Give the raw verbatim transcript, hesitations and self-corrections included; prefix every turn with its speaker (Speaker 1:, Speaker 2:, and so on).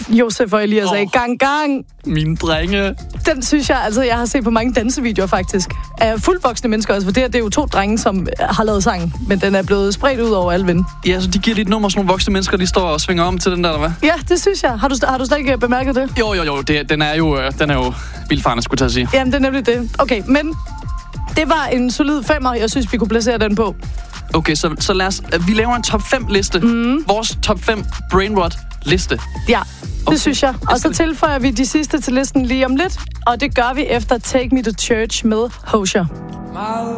Speaker 1: Josef og Elias oh. er i gang gang.
Speaker 2: Mine drenge.
Speaker 1: Den synes jeg, altså jeg har set på mange dansevideoer faktisk. Af fuldvoksne mennesker også, for det, her, det er jo to drenge, som har lavet sang, men den er blevet spredt ud over alle vind.
Speaker 2: Ja, så de giver lige et nummer, sådan nogle voksne mennesker, de står og svinger om til den der, eller hvad?
Speaker 1: Ja, det synes jeg. Har du, har du slet ikke bemærket det?
Speaker 2: Jo, jo, jo. Det, den er jo, den er jo vildfarende, skulle jeg sige.
Speaker 1: Jamen, det er nemlig det. Okay, men det var en solid femmer, jeg synes, vi kunne placere den på.
Speaker 2: Okay, så, så lad os... Vi laver en top fem liste.
Speaker 1: Mm.
Speaker 2: Vores top fem Brainrot liste.
Speaker 1: Ja, det okay. synes jeg. Og så tilføjer vi de sidste til listen lige om lidt. Og det gør vi efter Take Me to Church med Hozier.
Speaker 3: My